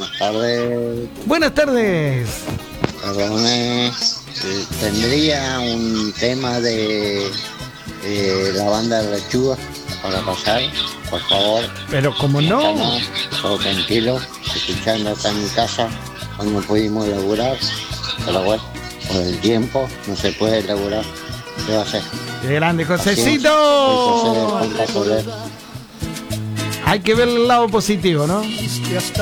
buenas tardes. Buenas tardes. Perdone, tendría un tema de la banda de Lechuga para pasar, por favor. Pero como no. Estamos todo tranquilo, escuchando acá en mi casa, cuando pudimos laburar, pero bueno, por el tiempo no se puede laburar. ¿Qué va a hacer? ¡Qué grande, Josecito! Soy José de Punta Soler. Hay que ver el lado positivo, ¿no?